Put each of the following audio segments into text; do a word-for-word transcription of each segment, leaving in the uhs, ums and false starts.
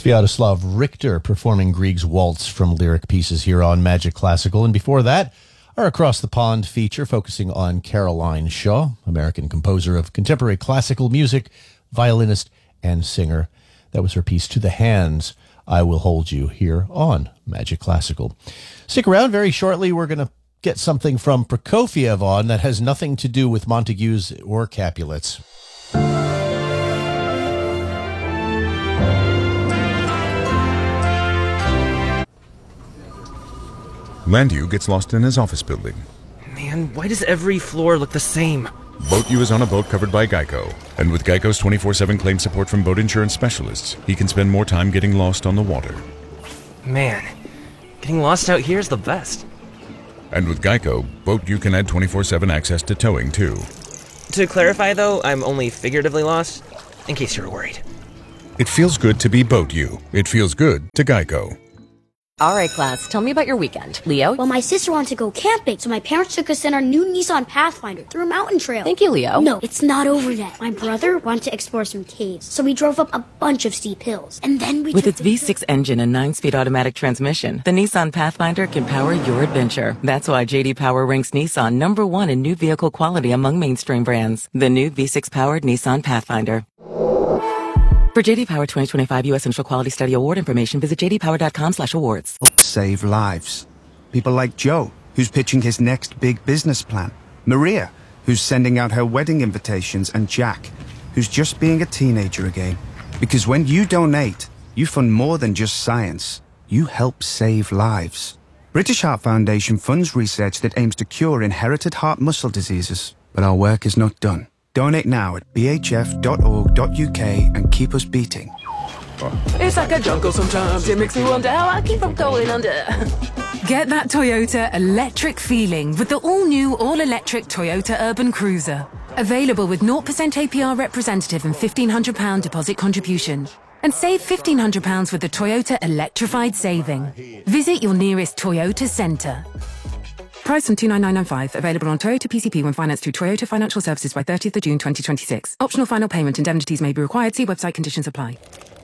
Sviatoslav Richter performing Grieg's Waltz from Lyric Pieces here on Magic Classical. And before that, our Across the Pond feature focusing on Caroline Shaw, American composer of contemporary classical music, violinist, and singer. That was her piece To the Hands, I Will Hold You, here on Magic Classical. Stick around. Very shortly, we're going to get something from Prokofiev on that has nothing to do with Montagues or Capulets. Landu gets lost in his office building. Man, why does every floor look the same? Boat U is on a boat covered by Geico. And with Geico's twenty-four seven claim support from boat insurance specialists, he can spend more time getting lost on the water. Man, getting lost out here is the best. And with Geico, Boat U can add twenty-four seven access to towing, too. To clarify, though, I'm only figuratively lost, in case you're worried. It feels good to be Boat U. It feels good to Geico. All right, class, tell me about your weekend. Leo? Well, my sister wanted to go camping, so my parents took us in our new Nissan Pathfinder through a mountain trail. Thank you, Leo. No, it's not over yet. My brother wanted to explore some caves, so we drove up a bunch of steep hills. And then we With took its the- V six engine and nine-speed automatic transmission, the Nissan Pathfinder can power your adventure. That's why J D Power ranks Nissan number one in new vehicle quality among mainstream brands. The new V six-powered Nissan Pathfinder. For J D Power twenty twenty-five U S Central Quality Study Award information, visit j d power dot com slash awards. Save lives. People like Joe, who's pitching his next big business plan. Maria, who's sending out her wedding invitations. And Jack, who's just being a teenager again. Because when you donate, you fund more than just science. You help save lives. British Heart Foundation funds research that aims to cure inherited heart muscle diseases. But our work is not done. Donate now at b h f dot org dot u k and keep us beating. It's like a jungle sometimes. It makes me wonder how I keep from going under. Get that Toyota electric feeling with the all-new, all-electric Toyota Urban Cruiser. Available with zero percent A P R representative and fifteen hundred pounds deposit contribution. And save fifteen hundred pounds with the Toyota Electrified Saving. Visit your nearest Toyota centre. Price from two nine nine nine five. Available on Toyota P C P when financed through Toyota Financial Services by thirtieth of June twenty twenty-six. Optional final payment indemnities may be required. See website conditions apply.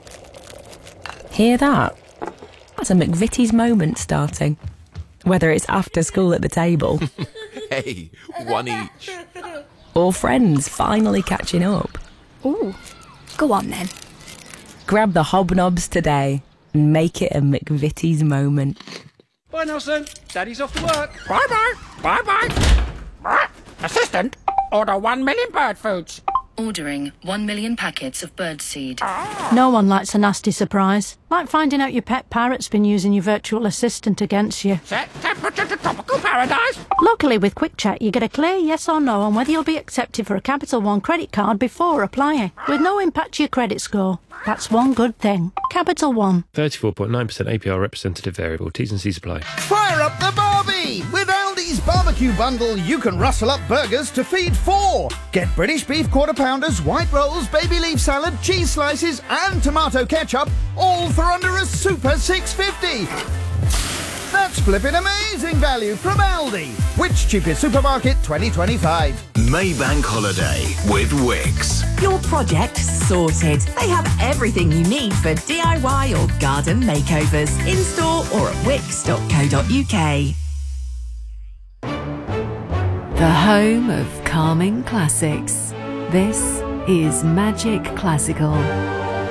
Hear that? That's a McVitie's moment starting. Whether it's after school at the table. Hey, one each. Or friends finally catching up. Ooh, go on then. Grab the hobnobs today and make it a McVitie's moment. Bye, Nelson. Daddy's off to work. Bye-bye. Bye-bye. Assistant, order one million bird foods. Ordering one million packets of birdseed. No one likes a nasty surprise. Like finding out your pet parrot's been using your virtual assistant against you. Set temperature to tropical paradise. Luckily, with Quick Check, you get a clear yes or no on whether you'll be accepted for a Capital One credit card before applying, with no impact to your credit score. That's one good thing. Capital One. thirty-four point nine percent A P R representative variable. T's and C's apply. Fire up the Barbie! With Aldi's barbecue bundle, you can rustle up burgers to feed four. Get British beef quarter pounders, white rolls, baby leaf salad, cheese slices, and tomato ketchup, all for under a super six fifty. That's flipping amazing value from Aldi. Which cheapest supermarket twenty twenty-five? Maybank Holiday with Wix. Your project sorted. They have everything you need for D I Y or garden makeovers. In-store or at wix dot co dot u k. The home of calming classics. This is Magic Classical.